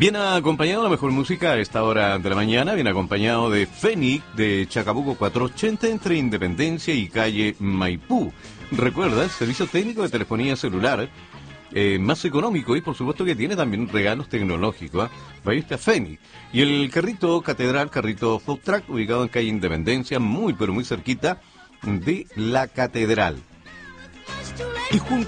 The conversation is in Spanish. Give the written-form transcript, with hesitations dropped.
Bien acompañado, la mejor música a esta hora de la mañana, bien acompañado de Fénix de Chacabuco 480 entre Independencia y calle Maipú. Recuerda, el servicio técnico de telefonía celular más económico y por supuesto que tiene también regalos tecnológicos. Vaya usted a Fénix. Y el carrito Catedral, carrito Food Truck, ubicado en calle Independencia, muy pero muy cerquita de la Catedral. Y junto